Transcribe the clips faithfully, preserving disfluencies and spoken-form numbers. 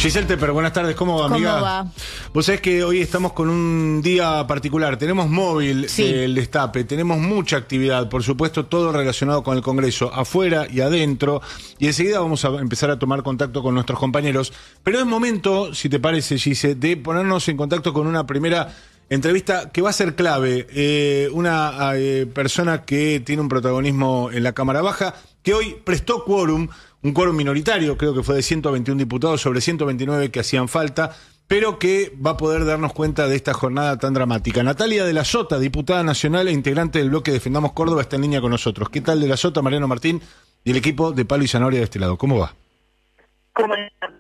Giselle Tepper, buenas tardes, ¿cómo va, amiga? ¿Cómo va? Vos sabés que hoy estamos con un día particular, tenemos móvil Sí. del Destape, tenemos mucha actividad, por supuesto todo relacionado con el Congreso, afuera y adentro, y enseguida vamos a empezar a tomar contacto con nuestros compañeros, pero es momento, si te parece, Gise, de ponernos en contacto con una primera entrevista que va a ser clave, eh, una eh, persona que tiene un protagonismo en la Cámara Baja, que hoy prestó quórum, un quórum minoritario, creo que fue de ciento veintiún diputados sobre ciento veintinueve que hacían falta, pero que va a poder darnos cuenta de esta jornada tan dramática. Natalia de la Sota, diputada nacional e integrante del bloque Defendamos Córdoba, está en línea con nosotros. ¿Qué tal de la Sota, Mariano Martín y el equipo de Palo y Zanahoria de este lado? ¿Cómo va? ¿Cómo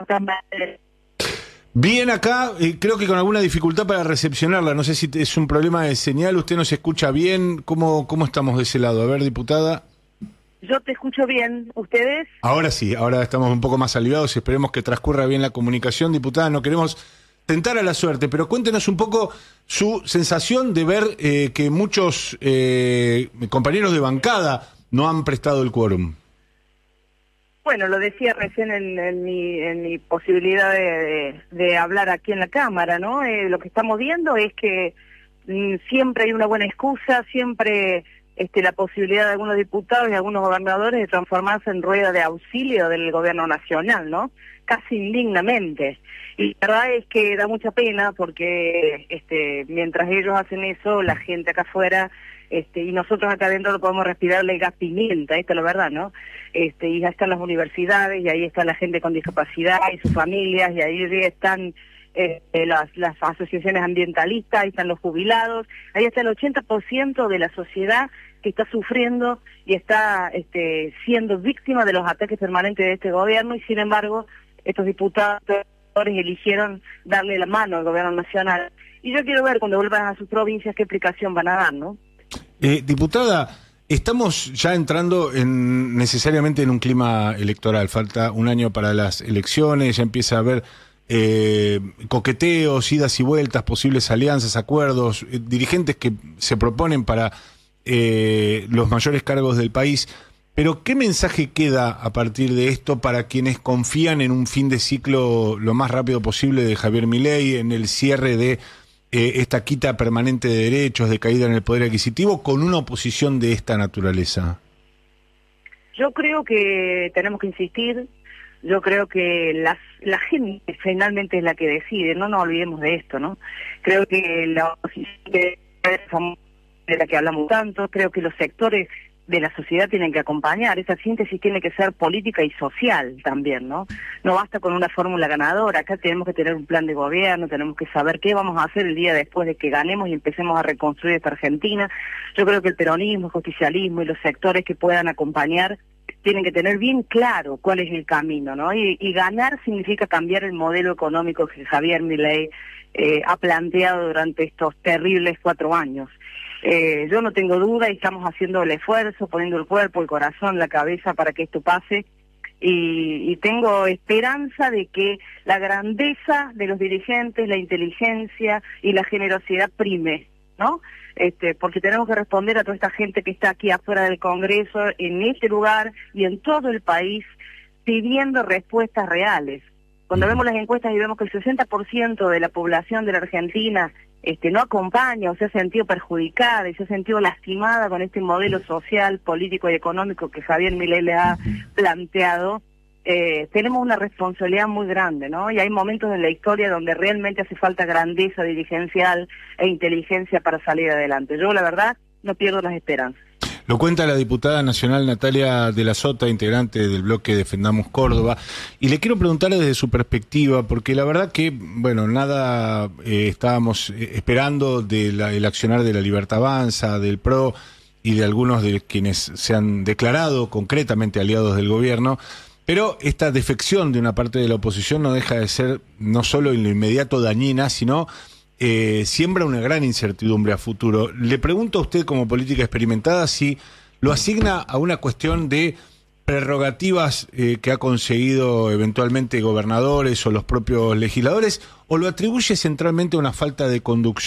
Bien acá, eh, creo que con alguna dificultad para recepcionarla. No sé si es un problema de señal, usted nos escucha bien. ¿Cómo, cómo estamos de ese lado? A ver, diputada. Yo te escucho bien, ¿ustedes? Ahora sí, ahora estamos un poco más aliviados y esperemos que transcurra bien la comunicación. Diputada, no queremos tentar a la suerte, pero cuéntenos un poco su sensación de ver eh, que muchos eh, compañeros de bancada no han prestado el quórum. Bueno, lo decía recién en, en, mi, en mi posibilidad de, de, de hablar aquí en la Cámara, ¿no? Eh, lo que estamos viendo es que mm, siempre hay una buena excusa, siempre este, la posibilidad de algunos diputados y algunos gobernadores de transformarse en rueda de auxilio del gobierno nacional, ¿no? Casi indignamente. Y la verdad es que da mucha pena porque este, mientras ellos hacen eso, la gente acá afuera... Este, y nosotros acá adentro no podemos respirarle el gas pimienta, esta es la verdad, ¿no? Este, y ya están las universidades, y ahí está la gente con discapacidad y sus familias, y ahí están eh, las, las asociaciones ambientalistas, ahí están los jubilados, ahí está el ochenta por ciento de la sociedad que está sufriendo y está este, siendo víctima de los ataques permanentes de este gobierno, y sin embargo, estos diputados eligieron darle la mano al gobierno nacional. Y yo quiero ver cuando vuelvan a sus provincias qué explicación van a dar, ¿no? Eh, diputada, estamos ya entrando en, necesariamente en un clima electoral, falta un año para las elecciones, ya empieza a haber eh, coqueteos, idas y vueltas, posibles alianzas, acuerdos, eh, dirigentes que se proponen para eh, los mayores cargos del país, pero ¿qué mensaje queda a partir de esto para quienes confían en un fin de ciclo lo más rápido posible de Javier Milei, en el cierre de Eh, esta quita permanente de derechos, de caída en el poder adquisitivo, con una oposición de esta naturaleza? Yo creo que tenemos que insistir, yo creo que las, la gente finalmente es la que decide, no nos olvidemos de esto, ¿no? Creo que la oposición de, de la que hablamos tanto, creo que los sectores de la sociedad tienen que acompañar, esa síntesis tiene que ser política y social también, ¿no? No basta con una fórmula ganadora, acá tenemos que tener un plan de gobierno, tenemos que saber qué vamos a hacer el día después de que ganemos y empecemos a reconstruir esta Argentina. Yo creo que el peronismo, el justicialismo y los sectores que puedan acompañar tienen que tener bien claro cuál es el camino, ¿no? Y, y ganar significa cambiar el modelo económico que Javier Milei eh, ha planteado durante estos terribles cuatro años. Eh, yo no tengo duda y estamos haciendo el esfuerzo, poniendo el cuerpo, el corazón, la cabeza para que esto pase y, y tengo esperanza de que la grandeza de los dirigentes, la inteligencia y la generosidad prime, ¿no? Este, porque tenemos que responder a toda esta gente que está aquí afuera del Congreso, en este lugar y en todo el país, pidiendo respuestas reales. Cuando vemos las encuestas y vemos que el sesenta por ciento de la población de la Argentina este, no acompaña o se ha sentido perjudicada y se ha sentido lastimada con este modelo social, político y económico que Javier Milei le ha planteado, eh, tenemos una responsabilidad muy grande, ¿no? Y hay momentos en la historia donde realmente hace falta grandeza dirigencial e inteligencia para salir adelante. Yo, la verdad, no pierdo las esperanzas. Lo cuenta la diputada nacional Natalia de la Sota, integrante del bloque Defendamos Córdoba, y le quiero preguntar desde su perspectiva, porque la verdad que, bueno, nada eh, estábamos esperando del accionar de la Libertad Avanza, del P R O y de algunos de quienes se han declarado concretamente aliados del gobierno, pero esta defección de una parte de la oposición no deja de ser no solo en lo inmediato dañina, sino Eh, siembra una gran incertidumbre a futuro. Le pregunto a usted como política experimentada si lo asigna a una cuestión de prerrogativas eh, que ha conseguido eventualmente gobernadores o los propios legisladores, o lo atribuye centralmente a una falta de conducción